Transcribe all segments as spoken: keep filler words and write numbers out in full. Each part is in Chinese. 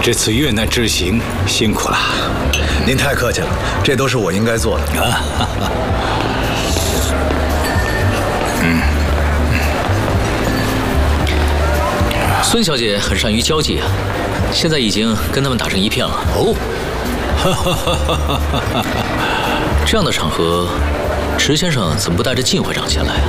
这次越南之行辛苦了。 您太客气了，这都是我应该做的。啊， 嗯。孙小姐很善于交际啊，现在已经跟他们打成一片了。 哦， 这样的场合，池先生怎么不带着靳会长前来啊？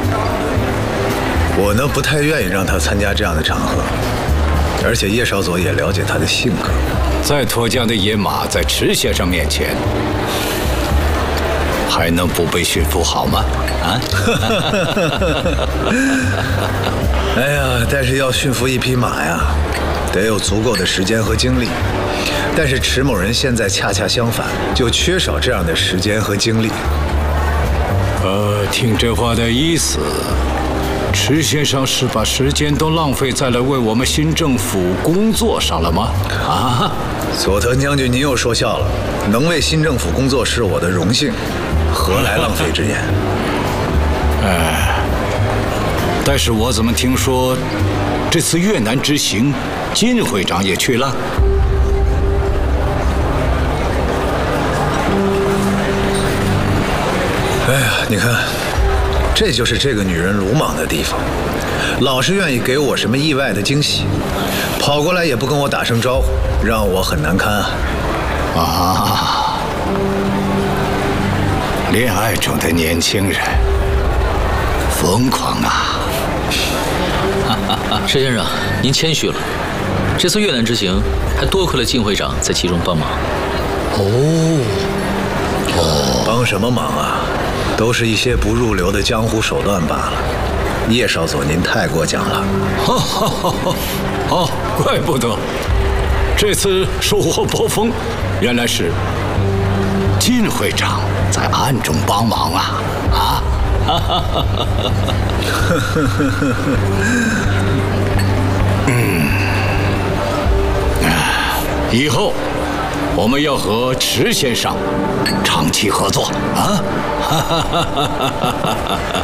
我呢不太愿意让他参加这样的场合，而且叶少佐也了解他的性格。 在脱缰的野马在池先生面前，还能不被驯服好吗？啊！ 哎呀，但是要驯服一匹马呀，得有足够的时间和精力。但是池某人现在恰恰相反，就缺少这样的时间和精力。 呃，听这话的意思，池先生是把时间都浪费在了为我们新政府工作上了吗？啊！ 佐藤将军，您又说笑了。能为新政府工作是我的荣幸，何来浪费之言？ 哎，但是我怎么听说这次越南之行，靳会长也去了？ 哎呀，你看，这就是这个女人鲁莽的地方，老是愿意给我什么意外的惊喜，跑过来也不跟我打声招呼，让我很难堪啊！ 啊，恋爱中的年轻人，疯狂啊！ 石先生，您谦虚了。这次越南之行，还多亏了靳会长在其中帮忙。 哦， 哦，帮什么忙啊？都是一些不入流的江湖手段罢了。叶少佐，您太过奖了。 哈哈哈哈！哦，怪不得这次收获颇丰，原来是靳会长在暗中帮忙啊！啊！哈哈哈哈！嗯，以后我们要和池先生长期合作啊！哈哈哈哈哈！